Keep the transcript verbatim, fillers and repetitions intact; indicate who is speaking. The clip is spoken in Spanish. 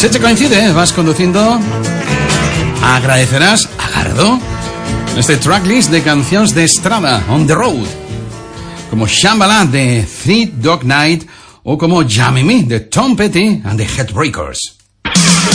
Speaker 1: Se te coincide, vas conduciendo, agradecerás a Gardo este tracklist de canciones de estrada, On the Road, como Shambhala de Three Dog Night o como Jammy Me de Tom Petty and the Headbreakers.